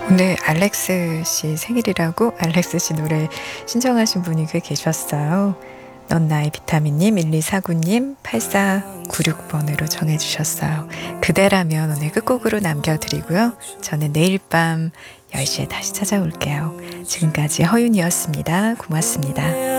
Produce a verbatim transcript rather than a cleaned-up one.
오늘 알렉스 씨 생일이라고 알렉스 씨 노래 신청하신 분이 꽤 계셨어요. 넌 나의 비타민님, 일이사구 님, 팔사구육 번으로 정해주셨어요. 그대라면 오늘 끝곡으로 남겨드리고요. 저는 내일 밤 열 시에 다시 찾아올게요. 지금까지 허윤이었습니다. 고맙습니다.